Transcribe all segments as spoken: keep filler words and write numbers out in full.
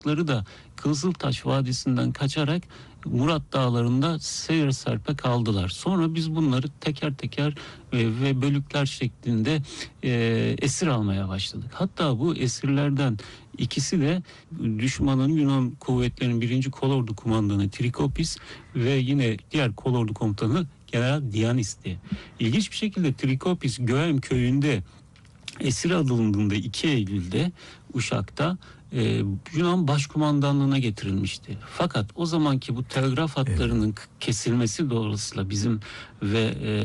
da Kızıltaş Vadisi'nden kaçarak Murat Dağları'nda seyir serpe kaldılar. Sonra biz bunları teker teker e, ve bölükler şeklinde e, esir almaya başladık. Hatta bu esirlerden ikisi de düşmanın Yunan kuvvetlerinin birinci Kolordu Kumandanı Trikopis ve yine diğer Kolordu Komutanı General Dianis'ti. İlginç bir şekilde Trikopis Göğem köyünde esir alındığında iki Eylül'de Uşak'ta e, Yunan Başkumandanlığına getirilmişti. Fakat o zamanki bu telgraf hatlarının evet. kesilmesi dolayısıyla bizim ve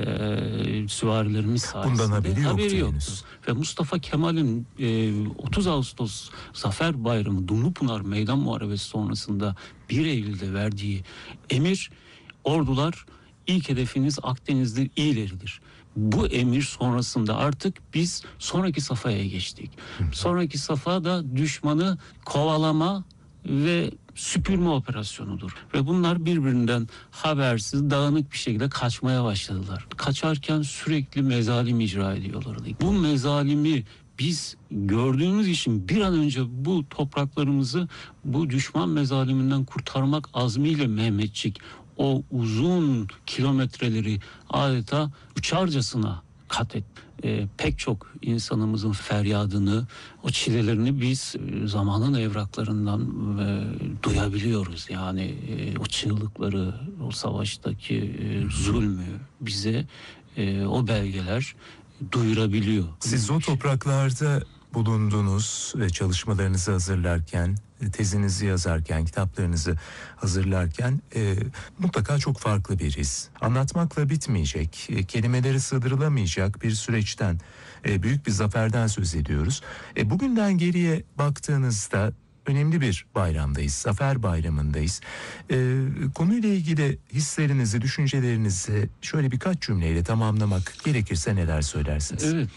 e, süvarilerimiz sayesinde bundan haberi, haberi yoktu. yoktu. Ve Mustafa Kemal'in e, otuz Ağustos Zafer Bayramı Dumlupınar Meydan Muharebesi sonrasında bir Eylül'de verdiği emir, ordular ilk hedefiniz Akdeniz'dir, İğleri'dir. Bu emir sonrasında artık biz sonraki safhaya geçtik. Sonraki safha da düşmanı kovalama ve süpürme operasyonudur. Ve bunlar birbirinden habersiz, dağınık bir şekilde kaçmaya başladılar. Kaçarken sürekli mezalim icra ediyorlardı. Bu mezalimi biz gördüğümüz için bir an önce bu topraklarımızı bu düşman mezaliminden kurtarmak azmiyle Mehmetçik o uzun kilometreleri adeta uçarcasına kat et. E, pek çok insanımızın feryadını, o çilelerini biz e, zamanın evraklarından e, duyabiliyoruz. Yani e, o çığlıkları, o savaştaki e, zulmü bize e, o belgeler duyurabiliyor. Siz o topraklarda bulundunuz ve çalışmalarınızı hazırlarken, tezinizi yazarken, kitaplarınızı hazırlarken e, mutlaka çok farklı bir his. Anlatmakla bitmeyecek, e, kelimeleri sığdırılamayacak bir süreçten, e, büyük bir zaferden söz ediyoruz. E, bugünden geriye baktığınızda önemli bir bayramdayız, Zafer Bayramı'ndayız. E, konuyla ilgili hislerinizi, düşüncelerinizi şöyle birkaç cümleyle tamamlamak gerekirse neler söylersiniz? Evet,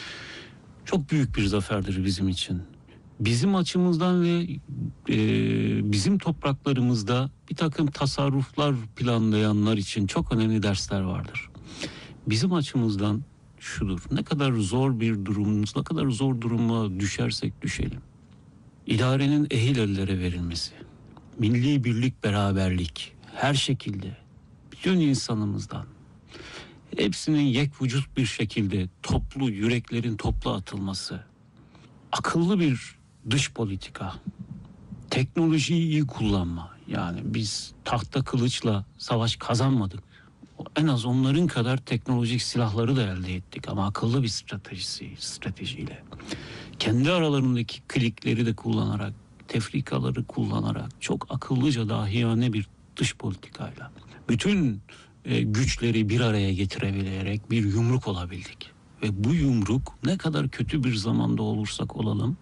çok büyük bir zaferdir bizim için. Bizim açımızdan ve e, bizim topraklarımızda bir takım tasarruflar planlayanlar için çok önemli dersler vardır. Bizim açımızdan şudur: ne kadar zor bir durumumuz, ne kadar zor duruma düşersek düşelim, İdarenin ehil ellere verilmesi, milli birlik, beraberlik, her şekilde bütün insanımızdan, hepsinin yek vücut bir şekilde toplu yüreklerin toplu atılması, akıllı bir dış politika, teknolojiyi iyi kullanma. Yani biz tahta kılıçla savaş kazanmadık. En az onların kadar teknolojik silahları da elde ettik ama akıllı bir stratejisi, stratejiyle. Kendi aralarındaki klikleri de kullanarak, tefrikaları kullanarak, çok akıllıca, dahiyane bir dış politikayla bütün e, güçleri bir araya getirebilerek bir yumruk olabildik. Ve bu yumruk ne kadar kötü bir zamanda olursak olalım,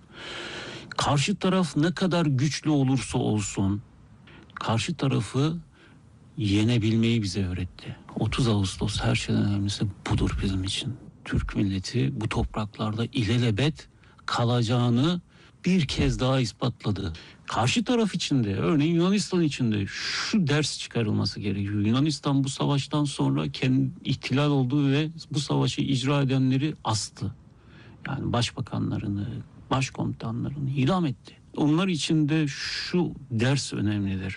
karşı taraf ne kadar güçlü olursa olsun, karşı tarafı yenebilmeyi bize öğretti. otuz Ağustos her şeyden önemlisi budur bizim için. Türk milleti bu topraklarda ilelebet kalacağını bir kez daha ispatladı. Karşı taraf içinde, örneğin Yunanistan içinde şu ders çıkarılması gerekiyor. Yunanistan bu savaştan sonra kendi ihtilal olduğu ve bu savaşı icra edenleri astı. Yani başbakanlarını, başkomutanlarını idam etti. Onlar için de şu ders önemlidir: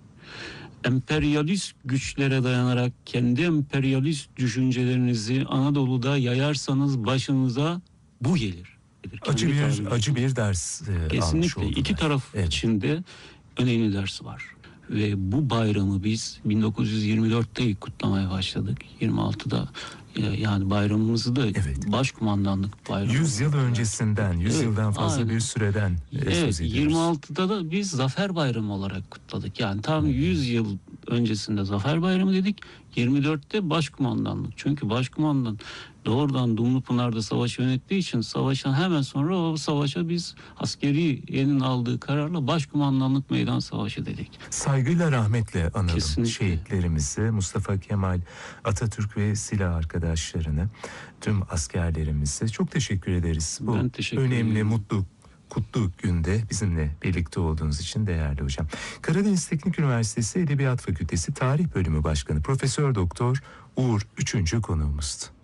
emperyalist güçlere dayanarak kendi emperyalist düşüncelerinizi Anadolu'da yayarsanız başınıza bu gelir. Acı bir acı bir ders e, kesinlikle iki taraf evet. için de önemli ders var. Ve bu bayramı biz bin dokuz yüz yirmi dörtte kutlamaya başladık. yirmi altıda yani bayramımızı da evet. Başkumandanlık bayramı. yüz yıl öncesinden, yüz evet, yıldan fazla aynen. bir süreden evet, söz ediyoruz. yirmi altıda da biz Zafer Bayramı olarak kutladık. Yani tam yüz yıl öncesinde Zafer Bayramı dedik. yirmi dörtte Başkumandanlık. Çünkü Başkumandan doğrudan Dumlupınar'da savaşı yönettiği için savaştan hemen sonra o savaşa biz askeriyenin aldığı kararla Başkumandanlık Meydan Savaşı dedik. Saygıyla, rahmetle analım kesinlikle. Şehitlerimizi, Mustafa Kemal Atatürk ve silah arkadaşlarını, tüm askerlerimize çok teşekkür ederiz. Bu ben teşekkür önemli, ederim. mutlu, kutlu günde bizimle birlikte olduğunuz için değerli hocam. Karadeniz Teknik Üniversitesi Edebiyat Fakültesi Tarih Bölümü Başkanı Profesör Doktor Uğur üçüncü konuğumuzdu.